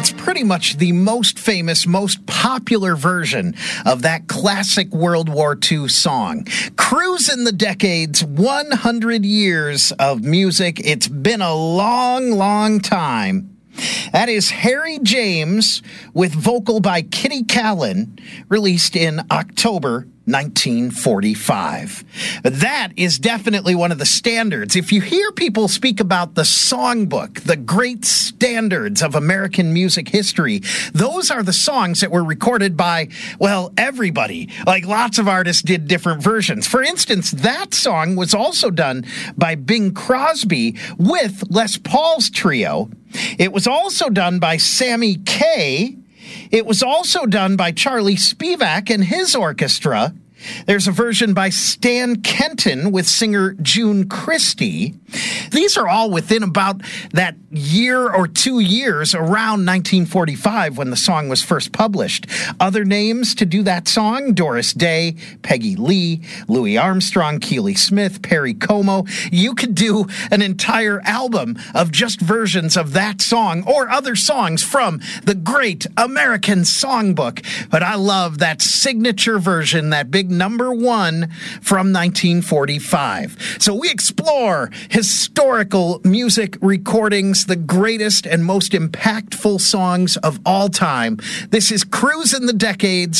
That's pretty much the most famous, most popular version of that classic World War II song. Cruising the Decades, 100 years of music. It's been a long, long time. That is Harry James with vocal by Kitty Kallen, released in October 1945. That is definitely one of the standards. If you hear people speak about the songbook, the great standards of American music history, those are the songs that were recorded by, well, everybody. Like lots of artists did different versions. For instance, that song was also done by Bing Crosby with Les Paul's trio. It was also done by Sammy Kaye. It was also done by Charlie Spivak and his orchestra. There's a version by Stan Kenton with singer June Christy. These are all within about that year or 2 years around 1945 when the song was first published. Other names to do that song: Doris Day, Peggy Lee, Louis Armstrong, Keely Smith, Perry Como. You could do an entire album of just versions of that song or other songs from the great American Songbook. But I love that signature version, that big number one from 1945. So we explore historical music recordings, the greatest and most impactful songs of all time. This is Cruising the Decades,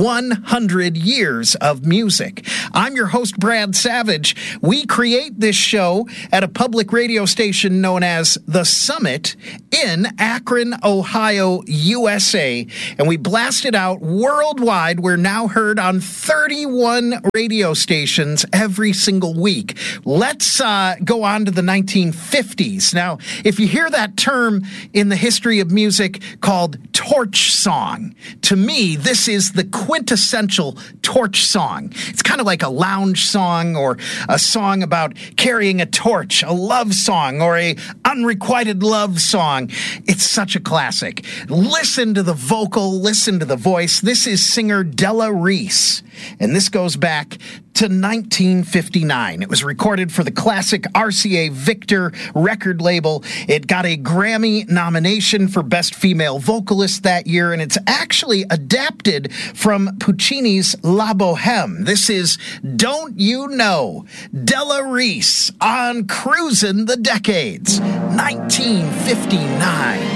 100 years of music. I'm your host, Brad Savage. We create this show at a public radio station known as The Summit in Akron, Ohio, USA, and we blast it out worldwide. We're now heard on 31 radio stations every single week. Let's go on to the 1950s. Now, if you hear that term in the history of music called torch song, to me, this is the quintessential torch song. It's kind of like a lounge song or a song about carrying a torch, a love song, or a unrequited love song. It's such a classic. Listen to the vocal, listen to the voice. This is singer Della Reese, and this goes back to 1959. It was recorded for the classic RCA Victor record label. It got a Grammy nomination for Best Female Vocalist that year, and it's actually adapted from Puccini's La Boheme. This is Don't You Know, Della Reese on Cruising the Decades, 1959.